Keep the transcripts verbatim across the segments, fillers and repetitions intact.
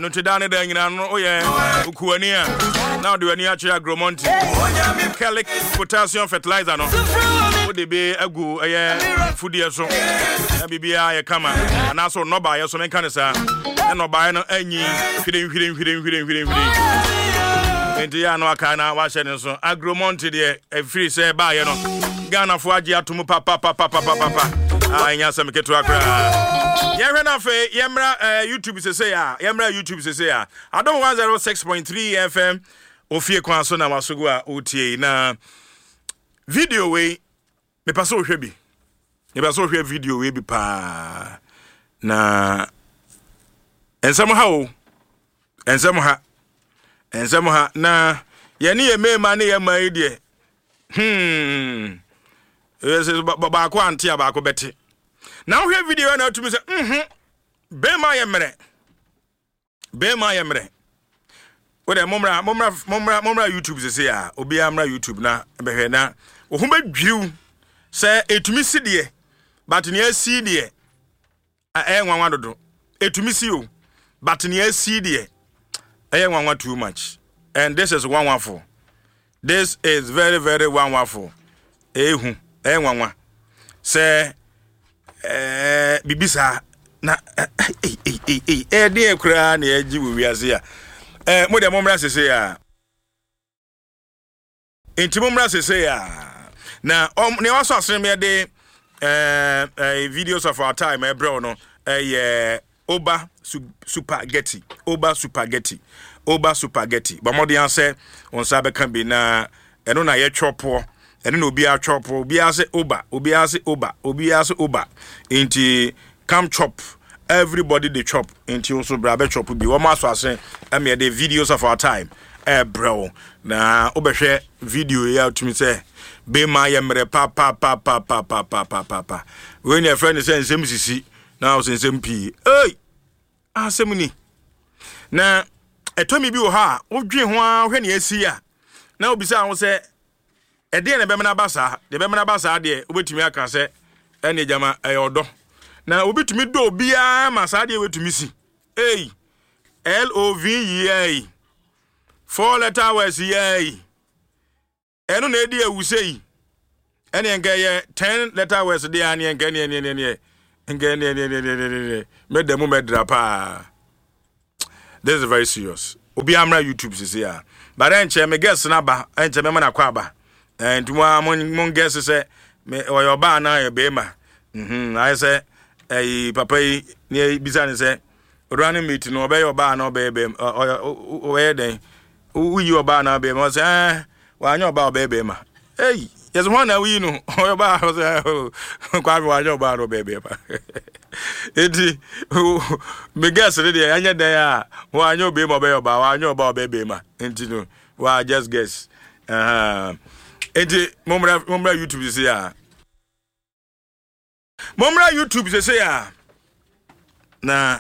no to dane da nyina no oye ukuani a now the wani achi agromonti chelic potassium fertilizer no wo de be agu eye foodie so na bibia ye kama ana so no ba ye so menka ne sa e no ba ye no anyi hwiren hwiren hwiren hwiren hwiren hwiren enti ya no aka na wa hye ne so agromonti de e free say ba ye no Ghana fo agi atomu pa pa pa pa pa pa ah nya sam ketu akra ye hwe na fe ye mra YouTube se say ya ye mra YouTube se say ya Adom one oh six point three F M ofie kwa so na wasogo a otie na video we me paso hwe bi me paso hwe video we bi pa na ensam ha o ensam ha ensam ha na ye ne ye mema ne ye mai de hmm yes ba ko antia ba ko beti na hwe video na tumi se mhm be ma ye mre be ma ye mre o de momra momra momra momra YouTube se se ya obi amra YouTube na behwe na wo ho badwiu se etumi si de but ne asi de e nwanwa dodo etumi si o but ne asi de e nwanwa too much and this is one one four. This is very very wonderful. Ehu eh nwanwa se eh bibisa na eh eh eh eh de ekura na agi wiase ya eh mo de momra sese ya enti momra sese ya na ne waso asere me de eh eh videos of our time eh bro no eh Oba Supergeti Oba Supergeti Oba Supergeti ba mo de anse on sa be kan bi na eno na ye chopo eno na obi a chopo obi ase Oba obi ase Oba obi ase Oba enti come chop everybody they chop enti also bra be chop bi wo ma so ase am ye the videos of our time eh bro na obehwe video ya tumi say be ma ye mre pa pa pa pa pa pa pa pa pa when your friend say nsem sisi na o nsem pi eh asem ni na etomi bi wo ha wodwe ho a hwe ne asi a na obisa ho se e de na be mena basa de be mena basa de obetumi aka se ene jama eyodo na obetumi do bia ma sa de wetumi si eh L O V E A four letter words ye eno na edi awusei ene nge ye ten letter words de ane nge ne ne ne ne nge ne ne ne ne me demu medra pa. This is very serious. Obi amra YouTube sisi ya. But enche me guess na ba, enche me mana kwa ba. And tuma mon guess say me oyo ba na ye be ma. Mhm. I say eh papa yi ne bisa ne say running meet no be yo ba na be be o we den. Uyi oba na be ma say eh wa anya oba be be ma. Hey, yes one na we no. Oyo ba say kwa bi wa anya oba no be be ma. Edi me guess re dey anya dey a wa anya obe mo be oba wa anya oba obe be ma enti no wa just guess uh edi momra momra YouTube say ya momra YouTube say ya na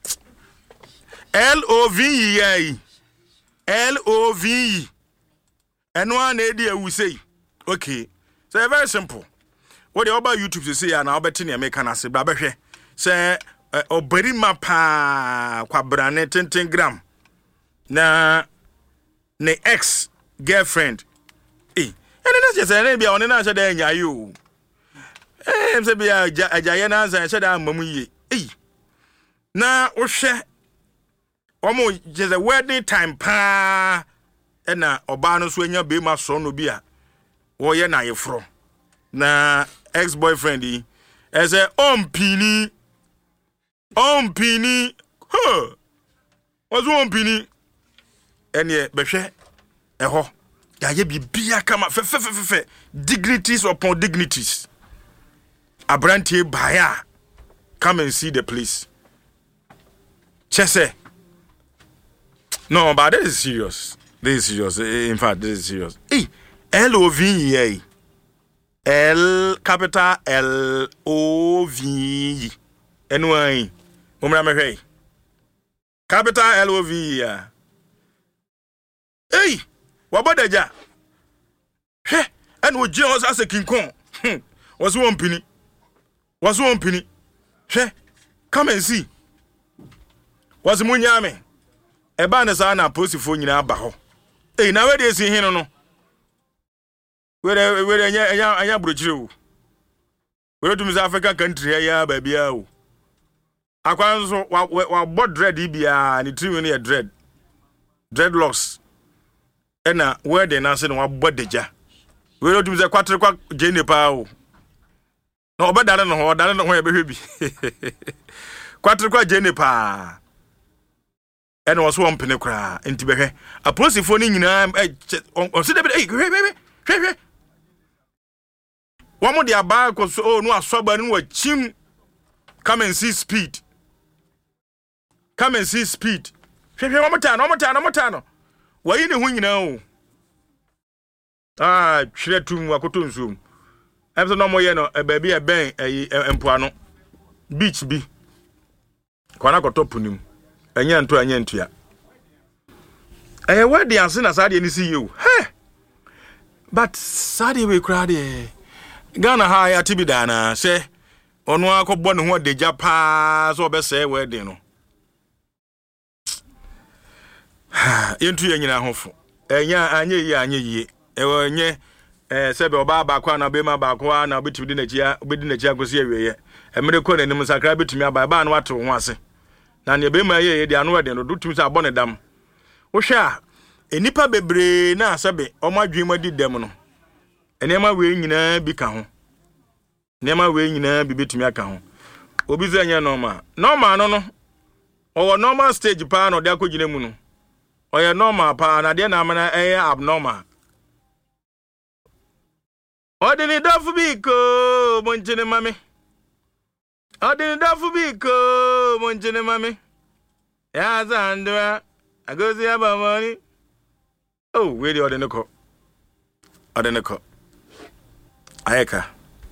L O V E A L O V E eno an edi awu say okay so very simple what the oba YouTube say ya na obeti ne make na se bra behwe se oberi mapa kwa brane ten gram na ne ex girlfriend eh ene na se se na bia one na se da nya yo eh se bia ajaye na se se da mamu ye eh na wo hwe omo just a wedding time pa ena oba no so anya be ma so no bia wo ye na ye fro na ex boyfriend yi eze ompini ompini huh wazo ompini ene behwe eho ya ye bibia kama fe fe fe fe dignities upon dignities abrantie baya come and see the place chese no but this is serious this is serious in fact this is serious eh L O V E A L capital L O V E anyway momra me hwei capital L O V E a hey wabodaja he and wo je os as a kinkon was one penny was one penny he come and see was munyame eba ne sa na aposifo nyina aba ho eh na we de si hin no we de we de anya anya anya brochire o we do South African country ya ba bia o akwan so wa wa bod dread bia ni trim ne dread dreadlocks ena we de na se no wa bodeja we do say kwatre kwa jene pa o no obedare no ho dare no ho ya behwe bi kwatre kwa jene pa ena wo so ompene kra enti behwe aposifo ni nyina on se de be hwe hwe hwe one more dia ba ko so oh no asoba ni wa chim come and see speed come and see speed hwe hwe one more time one more time one more time wa yi ne hu nyina o ah hwe tum akoto nsum emso no mo ye no e ba bi e ben empoano beach bi kwana koto punim anya nto anya ntua eh we dey ase na sade ni see you he but sade we kra de Ghana ha ya tibida na se onu akobbo ne ho deja pa so obese we dey no yentu ye nyina hofo enya anya yi anya yi e nye eh sebe oba ba kwa na be ma ba kwa na obetudi na gia obedi na gia gosi awieye emere ko na nim sakra betumi aba ba na wato ho ase na ne be ma ye ye de anu we de no dutum sa abone dam wo hwe a enipa bebre na asebe omadwen madi dem no enema we nyina bi ka ho enema we nyina bi betumi aka ho obi zanya normal normal no no owo normal stage pa no de akogina mu no oye normal pa na de na amana eye abnormal odini dafu biko monjene mami odini dafu biko monjene mami ya zandwa agozi abamani oh we di odini ko odini ko ayeka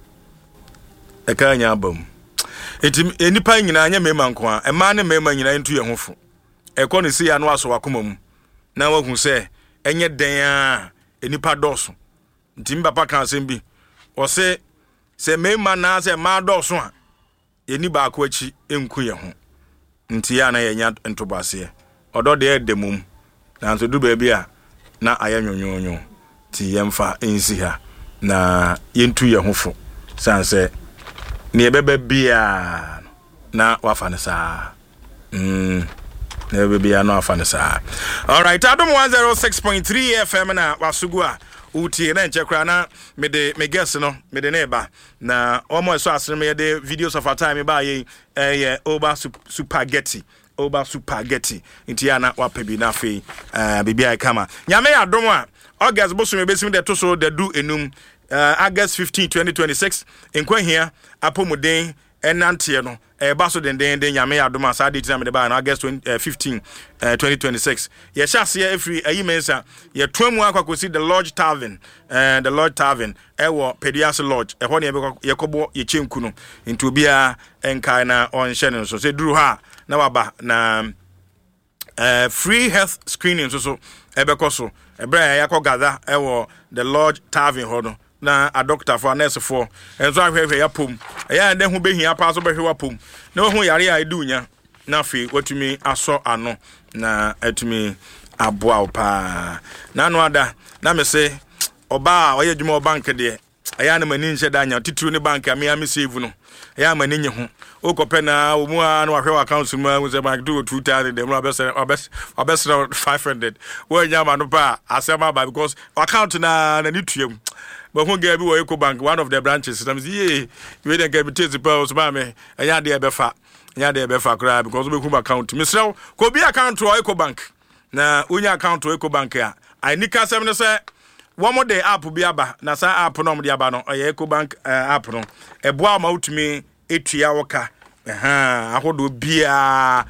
eka nya abam enti enipa nyina anya mema nko a ema ne mema nyina ntu ye hofo eko ne si ya no aso wakoma mu na wahu se enye den a enipa doso ntimba pa kan sembi o se se mema na se ma doso a eni ba ko achi enku ye ho nti ya na ye nya ntobase odo de edemum na nso du ba bia na ayanyonyonyo ti yemfa ensi ha na yentu ye hofo sanse ne ebebe bia na wafa ne saa mm ne ebebe bia na wafa ne saa. All right, Adom one oh six point three F M na wasugu a uti na nchekra na me de me guess no me de neba na omo so asere me de videos of our time ba ye eh Oba Supergetti Oba Supergetti nti ya na wapebi na fe eh bibia kama nyame Adom a August boso me besim de to so de du enum uh, August fifteenth twenty twenty-six enkwa hia apomuden enantie no e ba so den den den nyame Adom asa de time de ba na August fifteenth twenty twenty-six ye hyase every ayi mensa ye toamu akwakosi the Lodge Tavern and the Lodge Tavern e wo Pedias Lodge e ho ne ye kobo ye chenku no nti obia enkai na on hye so se duru ha na waba na uh, free health screening so so ebeko so ebra ya ko gather e wo the Lodge Tavern ho no na a doctor for nurse for enzo ahwehwe ya pom ya de ho behia pa so behwe wa pom na ho yare a edu nya na fe watumi aso ano na atumi aboa pa na no ada na me se oba oye dwuma bank de aya na mani nche da nya titru ne bank am ya me save no aya mani nye ho okope na omu a na wahwe account mu a se bank do two thousand dem no best best five hundred wo nya ma no pa asema ba because account na na ni tuam but who gave you Eco Bank, one of the branches? I'm saying, you didn't get me to pose, mammy, and ya dear befa, ya dear befa cry because we come account. Mister could be account to Eco Bank. Now, unya account to Eco Bank here. I need to say, one more day app will be aba, Nasa app no diabano, or Eco Bank app no. A boy out to me, eight year waka. Aha, I hold be a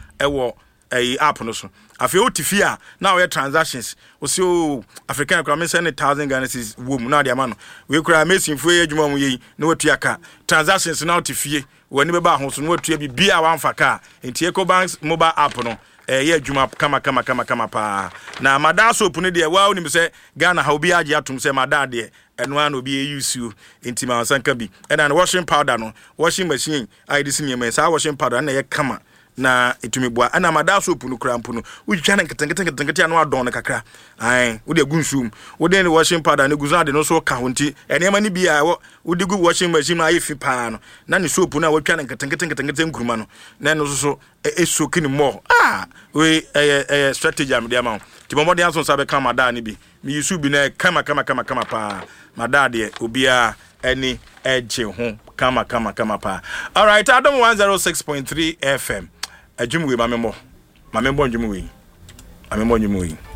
a app no so. I feel to fear now we transactions. We see African crime send a thousand Ghana is womb now the man. We could amazing for age mom ye no to yaka. Transactions now to fear when you buy house no to be a one for car in Eco Bank's mobile app no. Eh ye juma kama kama kama kama pa. Na madam so pune de wa oni say Ghana how be age atum say madam de and one will be a use you intima sanka bi. And an washing powder no washing machine I this me say washing powder na ye kama. na etumi boa ana mada soap no kra mpo no wotwa na nketenkete na wadon no kakra ai wo de gu nsum wo de washing powder ne gu so ade no so ka ho nti enema ne bia wo de gu washing machine ayi fi pa no na ne soap na wotwa na nketenkete nketenkete nkuruma no na no so so esoki ni more ah we eh eh strategy am de ama ti mo de anso sabe ka mada ne bi mi yusu bi na kama kama kama kama pa mada de obia any edge ho kama kama kama pa. All right, Adam one oh six point three F M. Ajumwe mamembo. Mamembo njumwe. Mamembo njumwe.